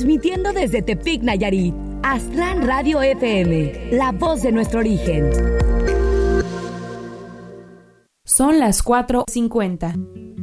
transmitiendo desde Tepic, Nayarit. Aztlán Radio FM, la voz de nuestro origen. Son las 4:50.